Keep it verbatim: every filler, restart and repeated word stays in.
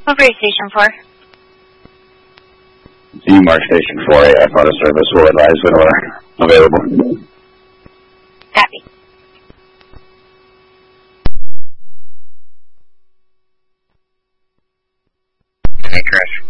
Over to Station four. D Mark Station four, A F Auto Service will advise when we're available. Copy. Hey, Crash.